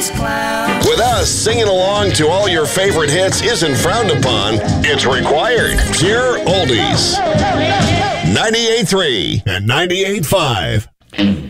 circus clown. With us, singing along to all your favorite hits isn't frowned upon, it's required. Pure oldies. 98.3 and 98.5.